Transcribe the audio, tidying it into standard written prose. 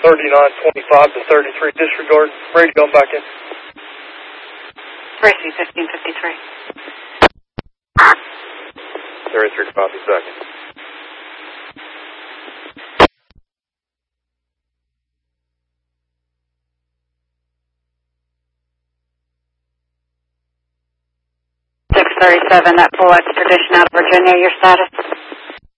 3925 to 33, disregard. Ready to go back in. Tracy, 1553. 33 copy, second. That full expedition out of Virginia, your status?